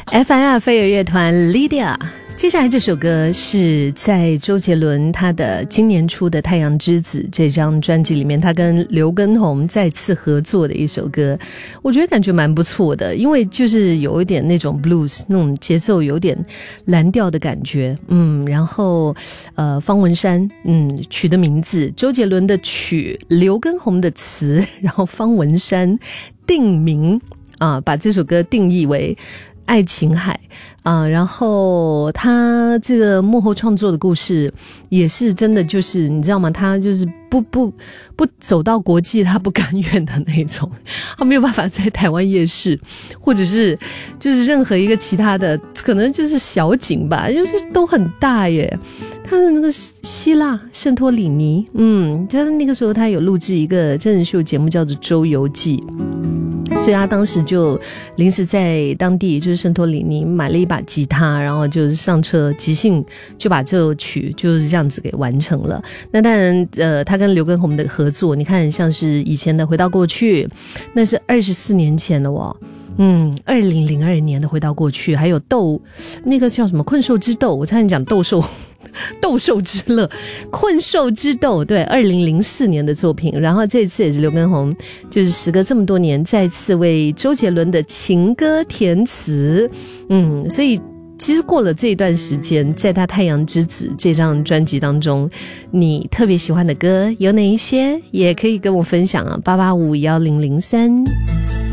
FIR 飞儿乐团 Lydia。接下来这首歌是在周杰伦他的今年出的《太阳之子》这张专辑里面，他跟刘畊宏再次合作的一首歌，我觉得感觉蛮不错的，因为就是有一点那种 blues 那种节奏，有点蓝调的感觉。然后方文山曲的名字，周杰伦的曲，刘畊宏的词，然后方文山定名把这首歌定义为爱琴海然后他这个幕后创作的故事也是真的，就是你知道吗？他就是不走到国际他不甘愿的那种，他没有办法在台湾夜市或者是就是任何一个其他的，可能就是小景吧，就是都很大耶。他的那个希腊圣托里尼就是那个时候他有录制一个真人秀节目叫做《周游记》，所以他当时就临时在当地就是圣托里尼买了一把吉他，然后就是上车即兴就把这首曲就是这样子给完成了。那当然他跟刘畊宏的合作，你看像是以前的《回到过去》，那是24年前的2002年的《回到过去》，还有那个叫什么《困兽之斗》，我差点讲斗兽之乐，困兽之斗，对，2004年的作品。然后这次也是刘畊宏，就是时隔这么多年再次为周杰伦的情歌填词，所以其实过了这一段时间，在他《太阳之子》这张专辑当中，你特别喜欢的歌有哪一些？也可以跟我分享啊，8851003。